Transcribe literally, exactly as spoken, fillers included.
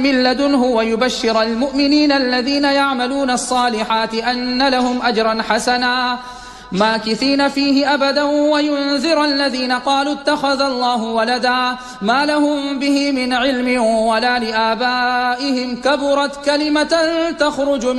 من لدنه ويبشر المؤمنين الذين يعملون الصالحات أن لهم أجرا حسنا ماكثين فيه أبدا وينذر الذين قالوا اتخذ الله ولدا ما لهم به من علم ولا لآبائهم كبرت كلمة تخرج من